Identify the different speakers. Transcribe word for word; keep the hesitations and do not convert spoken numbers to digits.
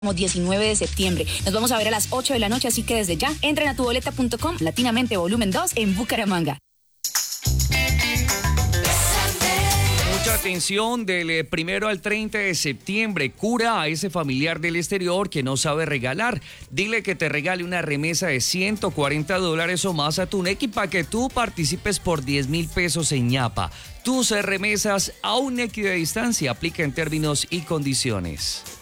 Speaker 1: diecinueve de septiembre. Nos vamos a ver a las ocho de la noche, así que desde ya, entren a tu boleta punto com, Latinamente Volumen dos en Bucaramanga.
Speaker 2: Mucha atención, del primero al treinta de septiembre. Cura a ese familiar del exterior que no sabe regalar. Dile que te regale una remesa de ciento cuarenta dólares o más a tu Nequi para que tú participes por diez mil pesos en ñapa. Tus remesas a un Nequi de distancia. Aplica en términos y condiciones.